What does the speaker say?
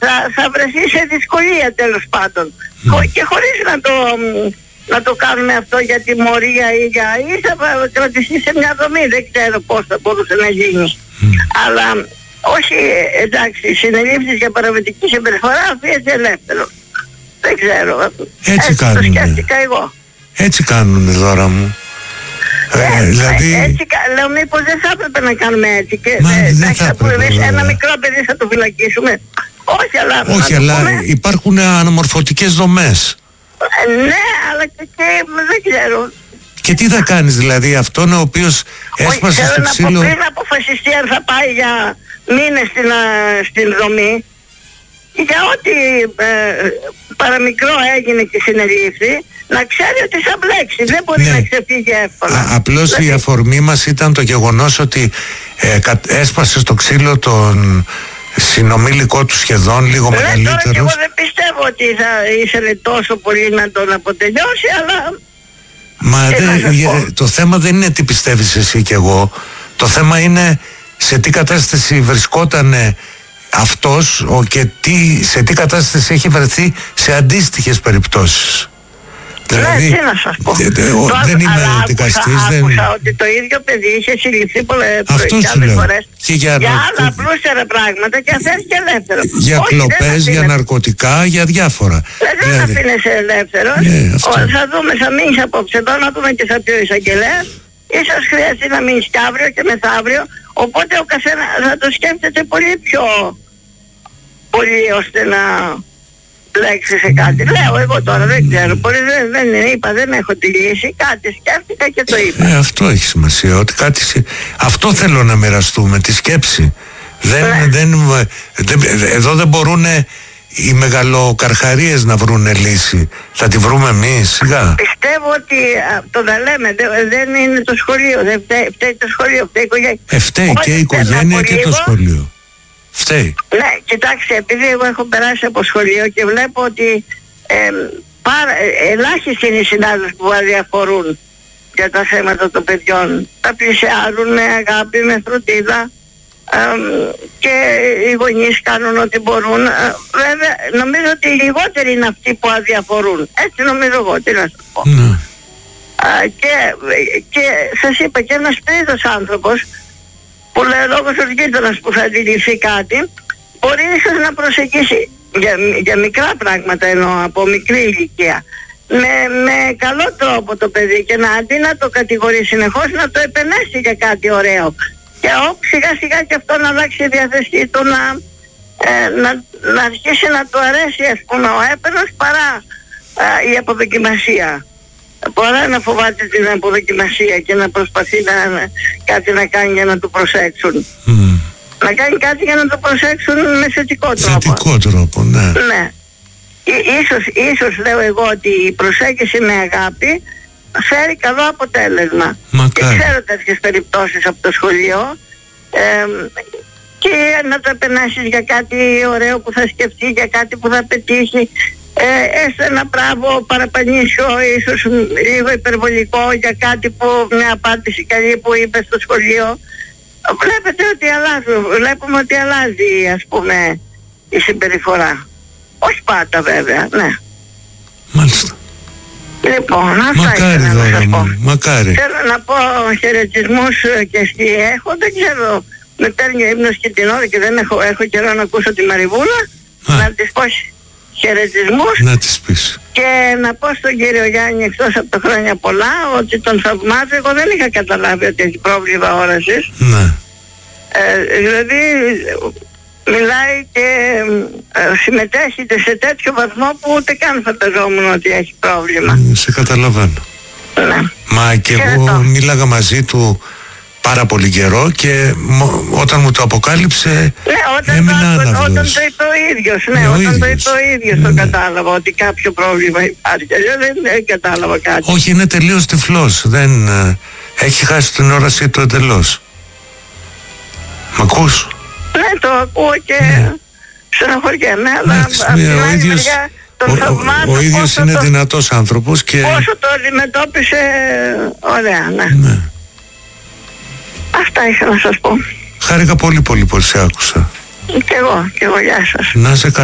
θα βρεθεί σε δυσκολία τέλος πάντων. Και χωρίς να το κάνουμε αυτό για τιμωρία ή θα κρατηθεί σε μια δομή, δεν ξέρω πώς θα μπορούσε να γίνει. Αλλά όχι, εντάξει, συνελήφθης για παραβατική συμπεριφορά αφήνεται ελεύθερο. Δεν ξέρω. Έτσι κάνουν. Το σκέφτηκα εγώ. Έτσι κάνουνε, Δώρα μου. Δηλαδή... Έτσι, λέω μήπως δεν θα έπρεπε να κάνουμε έτσι. Και δεν θα έπρεπε. Ένα μικρό παιδί θα το φυλακίσουμε. Όχι, αλλά υπάρχουν αναμορφωτικές δομές. Ναι, αλλά και δεν ξέρω. Και τι θα κάνεις δηλαδή, αυτόν ο οποίος έσπασε στο ξύλο... Πριν αποφασιστεί αν θα πάει για μήνες στην δομή, για ό,τι παραμικρό έγινε και συνελήφθη, να ξέρει ότι θα μπλέξει, δεν μπορεί να ξεφύγει εύκολα. Απλώς δηλαδή... η αφορμή μας ήταν το γεγονός ότι έσπασε στο ξύλο τον συνομήλικο του σχεδόν, λίγο μεγαλύτερος. Τώρα και εγώ δεν πιστεύω ότι θα ήθελε τόσο πολύ να τον αποτελειώσει, αλλά... Μα το θέμα δεν είναι τι πιστεύεις εσύ και εγώ. Το θέμα είναι σε τι κατάσταση βρισκόταν αυτός και σε τι κατάσταση έχει βρεθεί σε αντίστοιχες περιπτώσεις. Δηλαδή, τι να σας πω. Δεν είμαι δικαστής. Άκουσα ότι το ίδιο παιδί είχε συλληφθεί πολλές φορές για άλλα απλούστερα πράγματα και αφέθηκε ελεύθερο. Για κλοπές, για ναρκωτικά, για διάφορα. Δεν αφήνεσαι ελεύθερος. Θα δούμε, θα μείνεις απόψε εδώ, να δούμε και θα πει ο εισαγγελέας. Ίσως χρειαστεί να μείνεις και αύριο και μεθαύριο. Οπότε ο καθένας θα το σκέφτεται πολύ πιο πολύ ώστε να μπλέξει σε κάτι. Λέω εγώ τώρα, δεν ξέρω. Πολύ δεν είπα, δεν έχω τη λύση. Κάτι σκέφτηκα και το είπα. Αυτό έχει σημασία. Ότι αυτό θέλω να μοιραστούμε, τη σκέψη. Εδώ δεν μπορούν οι μεγαλοκαρχαρίες να βρουν λύση. Θα τη βρούμε εμείς, σιγά. Πιστεύω ότι το να λέμε δεν είναι το σχολείο. Δεν φταίει το σχολείο, φταίει η οικογένεια. Φταίει και η οικογένεια και το σχολείο. Φταίει. Ναι, κοιτάξτε, επειδή εγώ έχω περάσει από σχολείο και βλέπω ότι ελάχιστοι είναι οι συνάδελφοι που αδιαφορούν για τα θέματα των παιδιών. Τα πλησιάζουν με αγάπη, με φροντίδα και οι γονείς κάνουν ό,τι μπορούν. Βέβαια, νομίζω ότι οι λιγότεροι είναι αυτοί που αδιαφορούν. Έτσι νομίζω εγώ, τι να σας πω. Και σας είπα, και ένας τρίτος άνθρωπος που λέει λόγος ο γείτονας που θα αντιληφθεί κάτι, μπορεί ίσως να προσεγγίσει για μικρά πράγματα, εννοώ από μικρή ηλικία, με καλό τρόπο το παιδί, και αντί να το κατηγορεί συνεχώς, να το επενέσει για κάτι ωραίο. Και σιγά σιγά και αυτό να αλλάξει η διάθεσή του, να αρχίσει να του αρέσει, ας πούμε, ο έπαινος παρά η αποδοκιμασία. Παρά να φοβάται την αποδοκιμασία και να προσπαθεί κάτι να κάνει για να το προσέξουν. Να κάνει κάτι για να το προσέξουν με θετικό τρόπο. Θετικό τρόπο, ναι. Ναι. Ίσως λέω εγώ ότι η προσέγγιση με αγάπη φέρει καλό αποτέλεσμα. Μακάρι. Και ξέρω τέτοιες περιπτώσεις από το σχολείο, και να το επενάσεις για κάτι ωραίο που θα σκεφτεί, για κάτι που θα πετύχει, έστω ένα μπράβο παραπανήσιο, ίσως λίγο υπερβολικό, για κάτι που, μια απάντηση καλή που είπε στο σχολείο. Βλέπετε ότι βλέπουμε ότι αλλάζει, ας πούμε, η συμπεριφορά. Όχι πάντα βέβαια, ναι. Μάλιστα. Λοιπόν, μακάρι, Δώρα μου, μακάρι. Θέλω να πω χαιρετισμούς και στη έχω, δεν ξέρω, με παίρνει ο ύπνος και την ώρα και δεν έχω καιρό να ακούσω τη Μαριβούλα, να της πω χαιρετισμούς. Να της πεις. Και να πω στον κύριο Γιάννη, εκτός από τα χρόνια πολλά, ότι τον θαυμάζω. Εγώ δεν είχα καταλάβει ότι έχει πρόβλημα όρασης. Ναι. Δηλαδή μιλάει και συμμετέχει σε τέτοιο βαθμό που ούτε καν φανταζόμουν ότι έχει πρόβλημα. Σε καταλαβαίνω. Ναι. Μα και εγώ μίλαγα μαζί του πάρα πολύ καιρό και όταν μου το αποκάλυψε, έμεινα άναυδος. Όταν το είπε ο ίδιος, όταν το είπε ο ίδιος το κατάλαβα ότι κάποιο πρόβλημα υπάρχει. Δεν κατάλαβα κάτι. Όχι, είναι τελείως τυφλός. Έχει χάσει την όρασή του εντελώς. Μ' ακούς? Ναι, το ακούω και στεναχωριέμαι, αλλά ο ίδιος είναι δυνατός άνθρωπος και... Όσο το αντιμετώπισε, ωραία, ναι. Αυτά είχα να σας πω. Χάρηκα πολύ που σε άκουσα. Και εγώ, γεια σας. Να σε